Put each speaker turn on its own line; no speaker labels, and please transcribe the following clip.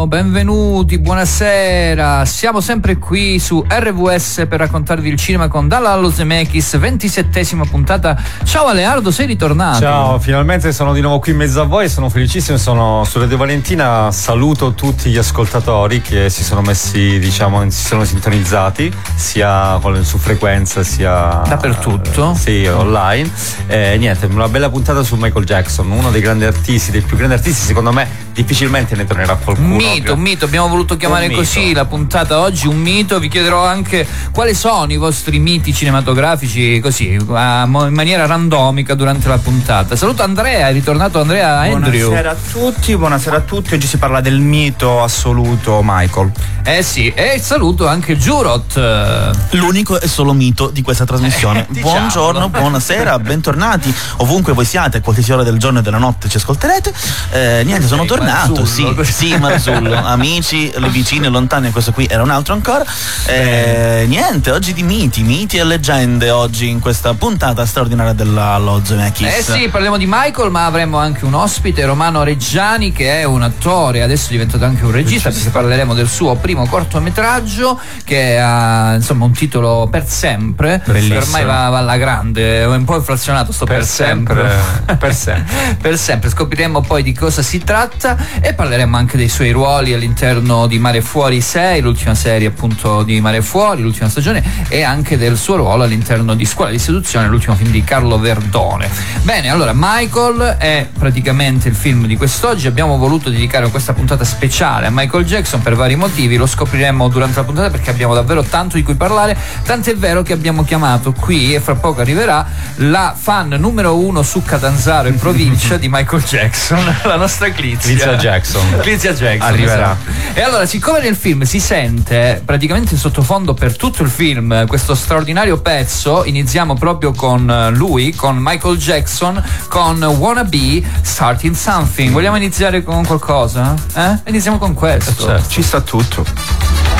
Benvenuti, buonasera. Siamo sempre qui su RVS per raccontarvi il cinema con Dalal Zemeckis, 27ª puntata. Ciao Aleardo, sei ritornato?
Ciao, finalmente sono di nuovo qui in mezzo a voi, sono felicissimo, sono su Radio Valentina. Saluto tutti gli ascoltatori che si sono messi, diciamo, si sono sintonizzati sia su frequenza sia
dappertutto.
Sì, online. Niente, una bella puntata su Michael Jackson, uno dei grandi artisti, dei più grandi artisti, secondo me difficilmente ne tornerà qualcuno.
Un mito, abbiamo voluto chiamare così la puntata oggi, un mito. Vi chiederò anche quali sono i vostri miti cinematografici, così in maniera randomica durante la puntata. Saluto Andrea, è ritornato Andrew.
Buonasera a tutti. Oggi si parla del mito assoluto Michael.
Sì, e saluto anche Giurot,
l'unico e solo mito di questa trasmissione. Buongiorno, buonasera, bentornati ovunque voi siate, qualsiasi ora del giorno e della notte ci ascolterete. Niente, sono tornato. Sì, Marzullo, amici, le vicine, lontane, questo qui era un altro ancora. Niente, oggi di miti e leggende, oggi in questa puntata straordinaria della Zemeckis.
Sì, parliamo di Michael, ma avremo anche un ospite, Romano Reggiani, che è un attore, adesso è diventato anche un regista, perché parleremo del suo primo cortometraggio che ha insomma un titolo Per sempre.
Bellissimo.
Ormai va alla grande, è un po' inflazionato sto per sempre.
Per sempre.
Per sempre. Scopriremo poi di cosa si tratta e parleremo anche dei suoi ruoli all'interno di Mare Fuori 6, l'ultima serie appunto di Mare Fuori, l'ultima stagione, e anche del suo ruolo all'interno di Scuola di Seduzione, l'ultimo film di Carlo Verdone. Bene, allora Michael è praticamente il film di quest'oggi. Abbiamo voluto dedicare questa puntata speciale a Michael Jackson per vari motivi, lo scopriremo durante la puntata perché abbiamo davvero tanto di cui parlare, tant'è vero che abbiamo chiamato qui, e fra poco arriverà, la fan numero 1 su Catanzaro in provincia di Michael Jackson, la nostra Clizia Jackson
arriverà.
Esatto. E allora, siccome nel film si sente praticamente sottofondo per tutto il film questo straordinario pezzo, iniziamo proprio con lui, con Michael Jackson, con Wanna Be Starting Something. Vogliamo iniziare con qualcosa? Iniziamo con questo.
Ci sta tutto.